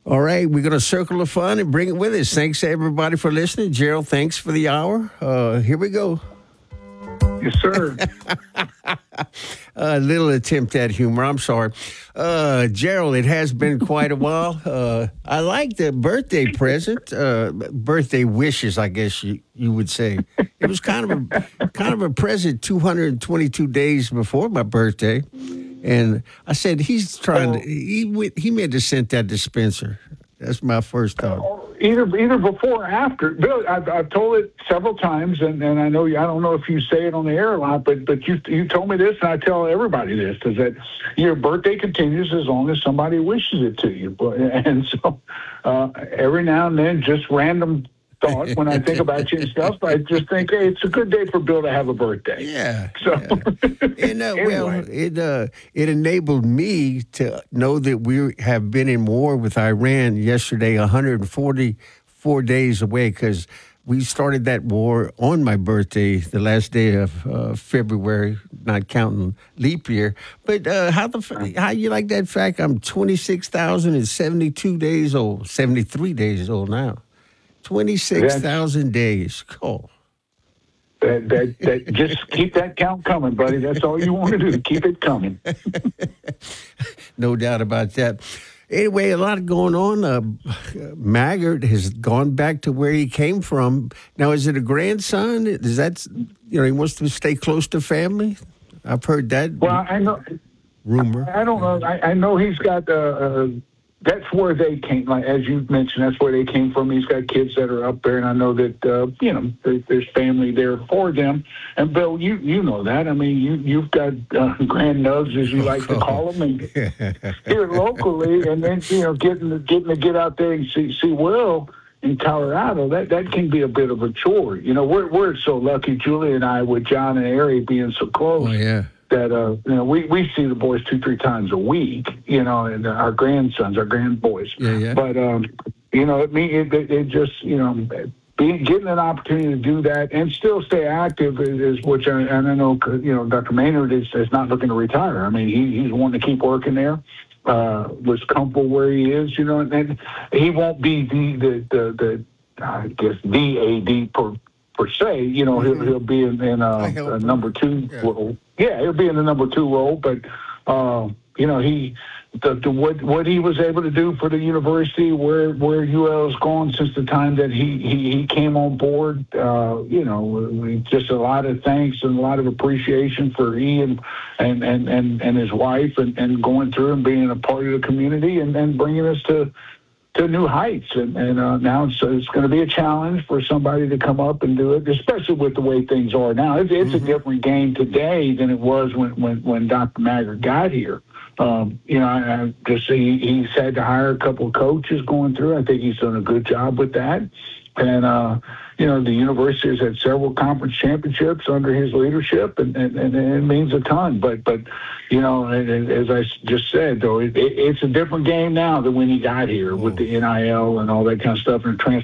All right, we're going to circle the fun and bring it with us. Thanks to everybody for listening. Gerald, thanks for the hour. Here we go. Yes, sir. A little attempt at humor. I'm sorry. Gerald, it has been quite a while. I like the birthday present, birthday wishes, I guess you would say. It was kind of a present 222 days before my birthday. And I said, he's trying to, he may have sent that dispenser. That's my first thought. Either before or after. Bill, I've told it several times, and I know I don't know if you say it on the air a lot, but you told me this, and I tell everybody this, is that your birthday continues as long as somebody wishes it to you. And so every now and then, just random thought when I think about you and stuff, I just think, hey, it's a good day for Bill to have a birthday. Yeah. So, And, anyway. well, it enabled me to know that we have been in war with Iran yesterday, 144 days away, because we started that war on my birthday, the last day of February, not counting leap year. But how you like that fact? I'm 26,072 days old, 73 days old now. 26,000 days. Oh. That just keep that count coming, buddy. That's all you want to do. Keep it coming. No doubt about that. Anyway, a lot going on. Maggart has gone back to where he came from. Now, is it a grandson? Is that, he wants to stay close to family? I've heard that. Well, I know. Rumor. I don't know. I know he's got. That's where they came. Like as you mentioned, that's where they came from. He's got kids that are up there, and I know that there's family there for them. And Bill, you know that. I mean, you've got grand nugs, as you like to call them, and here locally, and then getting to get out there and see Will in Colorado. That can be a bit of a chore. We're so lucky, Julie and I, with John and Ari being so close. Oh yeah. That we see the boys 2-3 times a week, and our grandsons, our grandboys. Yeah. But it just getting an opportunity to do that and still stay active is which I know Dr. Maynard is not looking to retire. I mean he's wanting to keep working there. Was comfortable where he is, and he won't be the I guess the AD per se, he'll be in a number 2 role. Yeah, he'll be in the number 2 role, but what he was able to do for the university, where UL's gone since the time that he came on board, just a lot of thanks and a lot of appreciation for Ian and his wife and going through and being a part of the community and bringing us to new heights, and now it's going to be a challenge for somebody to come up and do it, especially with the way things are now. It's a different game today than it was when Dr. Maggart got here. I just he's had to hire a couple of coaches going through. I think he's done a good job with that. And, the university has had several conference championships under his leadership, and it means a ton. But as I just said, though, it's a different game now than when he got here with the NIL and all that kind of stuff and the